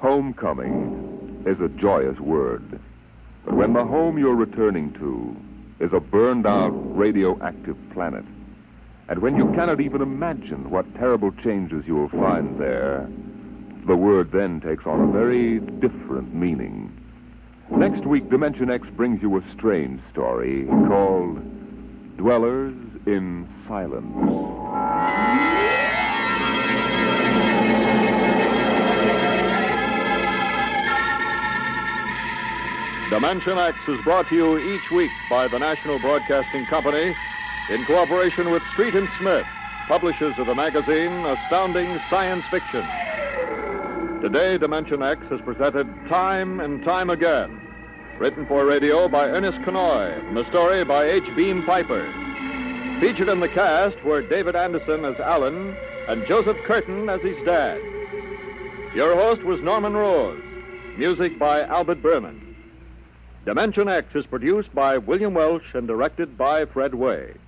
Homecoming is a joyous word. But when the home you're returning to is a burned-out radioactive planet, and when you cannot even imagine what terrible changes you will find there, the word then takes on a very different meaning. Next week, Dimension X brings you a strange story called Dwellers in Silence. Dimension X is brought to you each week by the National Broadcasting Company in cooperation with Street and Smith, publishers of the magazine Astounding Science Fiction. Today, Dimension X has presented Time and Time Again, written for radio by Ernest Kenoy, and a story by H. Beam Piper. Featured in the cast were David Anderson as Alan and Joseph Curtin as his dad. Your host was Norman Rose. Music by Albert Berman. Dimension X is produced by William Welch and directed by Fred Way.